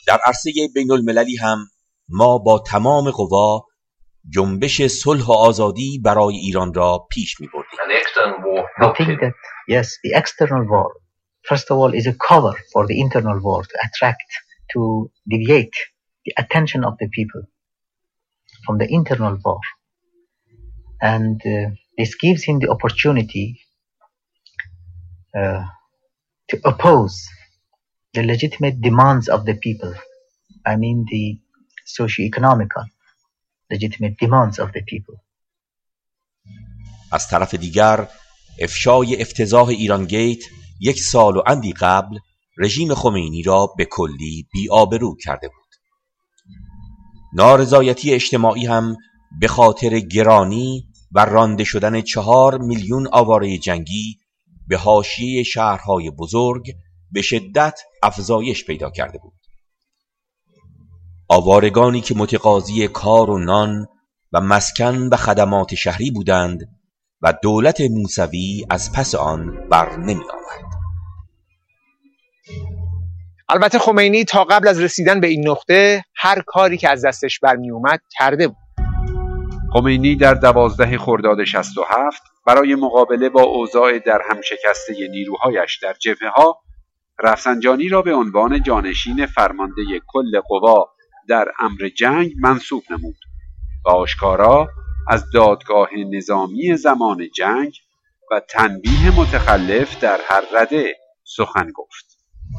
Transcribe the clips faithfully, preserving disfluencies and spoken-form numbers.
در عرصه بین المللی هم ما با تمام قوا جنبش صلح و آزادی برای ایران را پیش می بردیم. I think that yes, the external war, first of all, is a cover for the internal war to attract, to deviate the attention of the people from the internal war. And uh, this gives him the opportunity uh, to oppose the legitimate demands of the people. I mean the socio-economical legitimate demands of the people. از طرف دیگر افشای افتضاح ایران گیت یک سال و اندی قبل رژیم خمینی را به کلی بی‌آبرو کرده بود. نارضایتی اجتماعی هم به خاطر گرانی و رانده شدن چهار میلیون آواره جنگی به حاشیه شهرهای بزرگ به شدت افزایش پیدا کرده بود. آوارگانی که متقاضی کار و نان و مسکن و خدمات شهری بودند و دولت موسوی از پس آن بر نمی آمد. البته خمینی تا قبل از رسیدن به این نقطه هر کاری که از دستش برمی اومد کرده بود. خمینی در دوازده خرداد شصت و هفت برای مقابله با اوضاع در هم شکسته نیروهایش در جبهه‌ها رفسنجانی را به عنوان جانشین فرمانده کل قوا در امر جنگ منصوب نمود و آشکارا از دادگاه نظامی زمان جنگ و تنبیه متخلف در هر رده سخن گفت.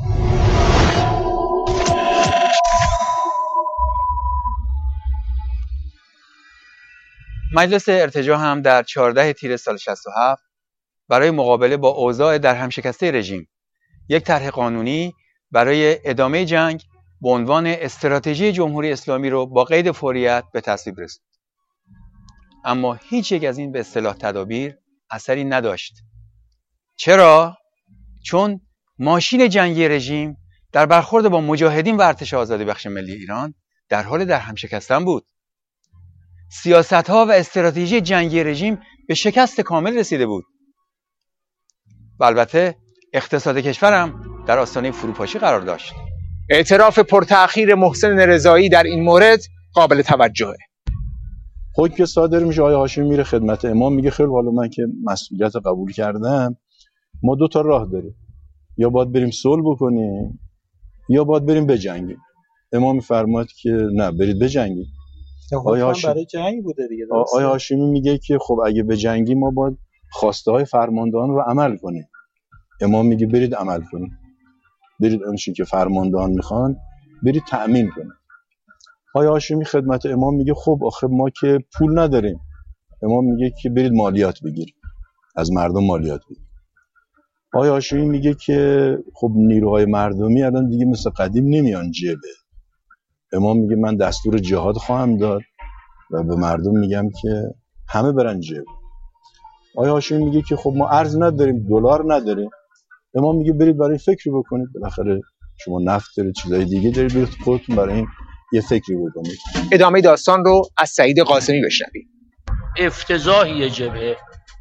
مجلس ارتجاع هم در چهاردهم تیر سال شصت و هفت برای مقابله با اوضاع در هم شکسته رژیم یک طرح قانونی برای ادامه جنگ به عنوان استراتژی جمهوری اسلامی رو با قید فوریت به تصویب رسوند. اما هیچ یک از این به اصطلاح تدابیر اثری نداشت. چرا؟ چون ماشین جنگی رژیم در برخورد با مجاهدین و ارتش آزادی بخش ملی ایران در حال در هم شکستن بود. سیاست‌ها و استراتژی جنگی رژیم به شکست کامل رسیده بود. و البته اقتصاد کشور هم در آستانه فروپاشی قرار داشت. اعتراف پرتأخیر محسن رضایی در این مورد قابل توجهه. خود که صادر میشه آقای هاشمی میره خدمت امام میگه خیلی والا من که مسئولیت قبول کردم، ما دو تا راه داریم، یا باید بریم صلح بکنیم یا باید بریم بجنگیم. امام میفرماد که نه، برید بجنگید. آقای هاشمی برای جنگ بوده دیگه. آقای هاشمی میگه که خب اگه بجنگیم ما باید خواسته های فرماندهان رو عمل کنیم. امام میگه برید عمل کنید، برید اونچه که فرماندهان میخوان برید تأمین کنید. آقای هاشمی خدمت امام میگه خب آخه ما که پول نداریم. امام میگه که برید مالیات بگیرید، از مردم مالیات بگیرید. آقای هاشمی میگه که خب نیروهای مردمی الان دیگه مثل قدیم نمیان جبه. امام میگه من دستور جهاد خواهم داد و به مردم میگم که همه برن جبه. آقای هاشمی میگه که خب ما ارز نداریم، دلار نداریم. امام میگه برید برای فکری بکنید، بالاخره شما نفت دارید، چیزای دیگه دارید، برید خودتون برای این یه فکری بکنید. ادامه داستان رو از سعید قاسمی بشنوید. افتضاحی جبهه.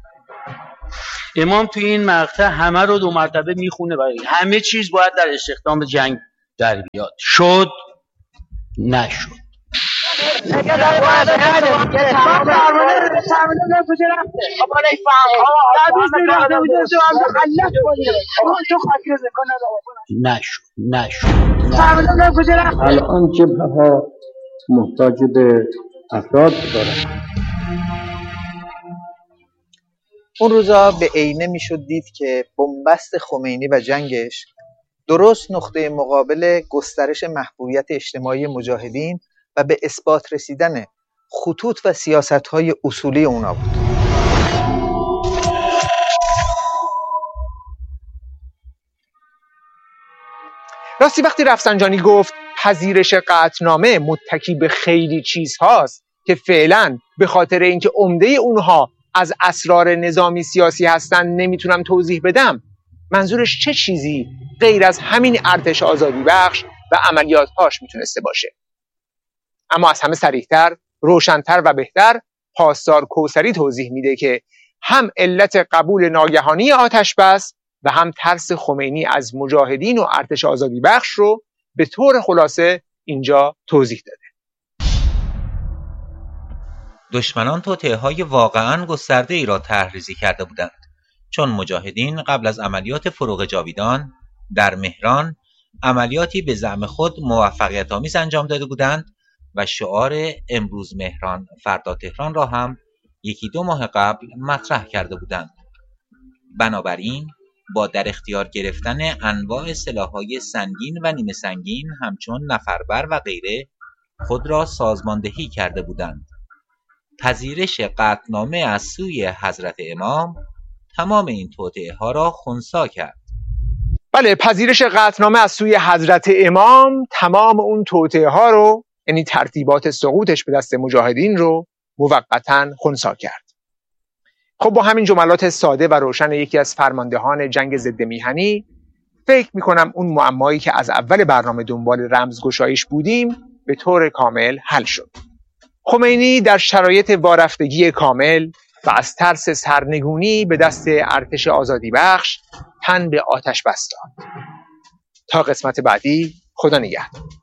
امام توی این مقطع همه رو دو مرتبه میخونه و همه چیز باید در استخدام جنگ در بیاد. شد؟ نشد. نشد نشد الان جبهه ها محتاج به افراد دارن. اون روزا به عینه میشد دید که بنبست خمینی و جنگش درست نقطه مقابل گسترش محبوبیت اجتماعی مجاهدین و به اثبات رسیدن خطوط و سیاست‌های اصولی اونا بود. راستی وقتی رفسنجانی گفت پذیرش قطعنامه متکی به خیلی چیزهاست که فعلا به خاطر اینکه عمده اونها از اسرار نظامی سیاسی هستن نمیتونم توضیح بدم، منظورش چه چیزی غیر از همین ارتش آزادی بخش و عملیات‌هاش میتونسته باشه؟ اما از همه صریح‌تر، روشن‌تر و بهتر پاسدار کوثری توضیح میده که هم علت قبول ناگهانی آتش بس و هم ترس خمینی از مجاهدین و ارتش آزادی بخش رو به طور خلاصه اینجا توضیح داده. دشمنان توطئه‌های واقعاً گسترده ای را طرح‌ریزی کرده بودند، چون مجاهدین قبل از عملیات فروغ جاویدان در مهران عملیاتی به زعم خود موفقیت‌آمیز انجام داده بودند و شعار امروز مهران فردا تهران را هم یکی دو ماه قبل مطرح کرده بودند. بنابراین با در اختیار گرفتن انواع سلاح‌های سنگین و نیمه سنگین همچون نفربر و غیره خود را سازماندهی کرده بودند. پذیرش قطعنامه از سوی حضرت امام تمام این توطئه‌ها را خنثی کرد. بله، پذیرش قطعنامه از سوی حضرت امام تمام اون توطئه‌ها رو، یعنی ترتیبات سقوطش به دست مجاهدین رو موقتاً خنثی کرد. خب با همین جملات ساده و روشن یکی از فرماندهان جنگ ضد میهنی، فکر میکنم اون معمایی که از اول برنامه دنبال رمزگشاییش بودیم به طور کامل حل شد. خمینی در شرایط وارفتگی کامل و از ترس سرنگونی به دست ارتش آزادی بخش تن به آتش بست داد. تا قسمت بعدی، خدا نگهدار.